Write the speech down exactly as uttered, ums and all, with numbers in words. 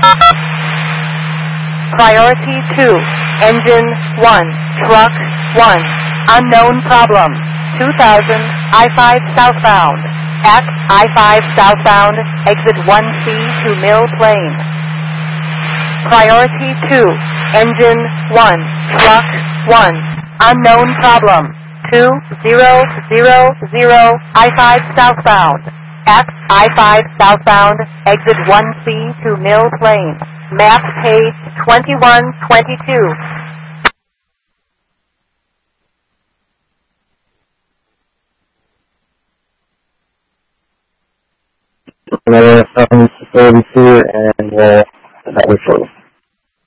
Priority two, engine one, truck one, unknown problem, two thousand, I five southbound, at I five southbound, exit one C to Mill Plain. Priority two, engine one, truck one, unknown problem, two zero zero zero, I five southbound, at I five southbound, exit one C to Mill Plain. Map page twenty-one twenty-two. Another um, facility here, and uh, that was shortly.